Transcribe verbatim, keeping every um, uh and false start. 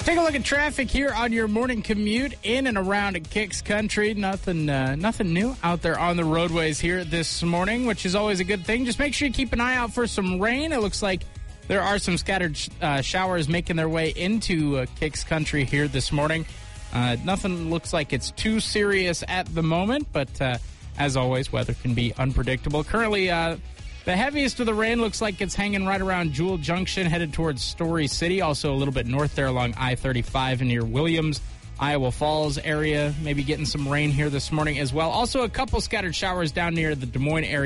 Take a look at traffic here on your morning commute in and around Kicks Country. Nothing uh, nothing new out there on the roadways here this morning, which is always a good thing. Just make sure you keep an eye out for some rain. It looks like there are some scattered sh- uh, showers making their way into uh, Kicks Country here this morning. Uh, nothing looks like it's too serious at the moment, but uh, as always, weather can be unpredictable. Currently, uh, the heaviest of the rain looks like it's hanging right around Jewel Junction, headed towards Story City. Also a little bit north there along I thirty-five and near Williams, Iowa Falls area. Maybe getting some rain here this morning as well. Also a couple scattered showers down near the Des Moines area.